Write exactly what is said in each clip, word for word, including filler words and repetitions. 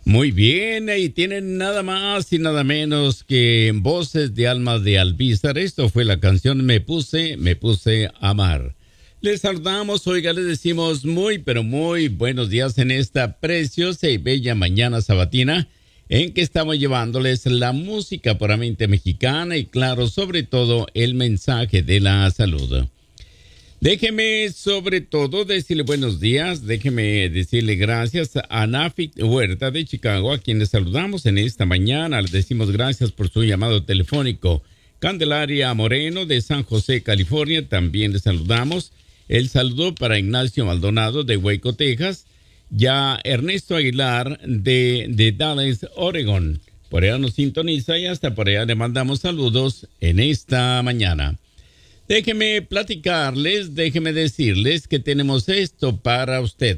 Muy bien, ahí tienen nada más y nada menos que Voces de Almas de Alvízar. Esto fue la canción Me Puse, Me Puse a Amar. Les saludamos, oiga, les decimos muy, pero muy buenos días en esta preciosa y bella mañana sabatina en que estamos llevándoles la música puramente mexicana y, claro, sobre todo el mensaje de la salud. Déjeme sobre todo decirle buenos días, déjeme decirle gracias a Nafit Huerta de Chicago, a quien les saludamos en esta mañana. Les decimos gracias por su llamado telefónico. Candelaria Moreno de San José, California, también les saludamos. El saludo para Ignacio Maldonado de Waco, Texas. Ya Ernesto Aguilar de, de Dallas, Oregon. Por allá nos sintoniza y hasta por allá le mandamos saludos en esta mañana. Déjeme platicarles, déjeme decirles que tenemos esto para usted.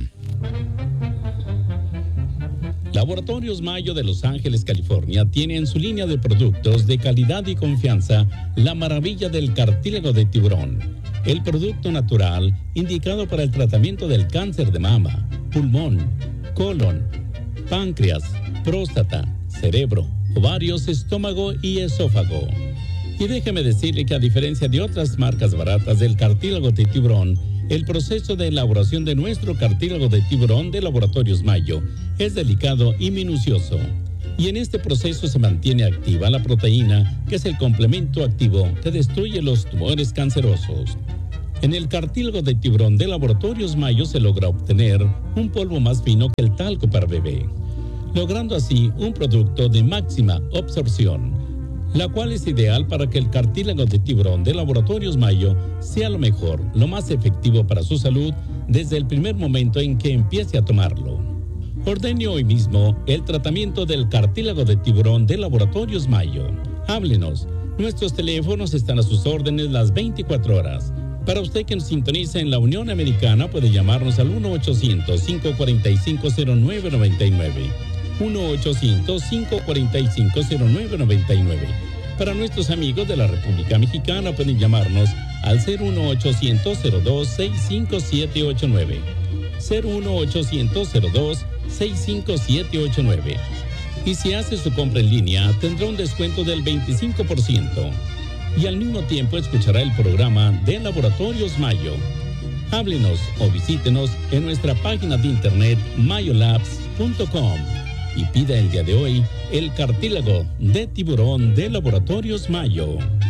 Laboratorios Mayo de Los Ángeles, California, tiene en su línea de productos de calidad y confianza la maravilla del cartílago de tiburón. El producto natural indicado para el tratamiento del cáncer de mama, pulmón, colon, páncreas, próstata, cerebro, ovarios, estómago y esófago. Y déjeme decirle que a diferencia de otras marcas baratas del cartílago de tiburón, el proceso de elaboración de nuestro cartílago de tiburón de Laboratorios Mayo es delicado y minucioso. Y en este proceso se mantiene activa la proteína, que es el complemento activo que destruye los tumores cancerosos. En el cartílago de tiburón de Laboratorios Mayo se logra obtener un polvo más fino que el talco para bebé, logrando así un producto de máxima absorción, la cual es ideal para que el cartílago de tiburón de Laboratorios Mayo sea lo mejor, lo más efectivo para su salud desde el primer momento en que empiece a tomarlo. Ordene hoy mismo el tratamiento del cartílago de tiburón de Laboratorios Mayo. Háblenos, nuestros teléfonos están a sus órdenes las veinticuatro horas. Para usted que nos sintoniza en la Unión Americana puede llamarnos al uno ochocientos, cinco cuatro cinco, cero nueve nueve nueve. uno ochocientos, cinco cuatro cinco, cero nueve nueve nueve. Para nuestros amigos de la República Mexicana pueden llamarnos al cero uno ochocientos, cero dos, seis cinco siete ocho nueve. cero uno ochocientos, cero dos, seis cinco siete ocho nueve. Y si hace su compra en línea tendrá un descuento del veinticinco por ciento. Y al mismo tiempo escuchará el programa de Laboratorios Mayo. Háblenos o visítenos en nuestra página de internet mayolabs punto com. Y pida el día de hoy el cartílago de tiburón de Laboratorios Mayo.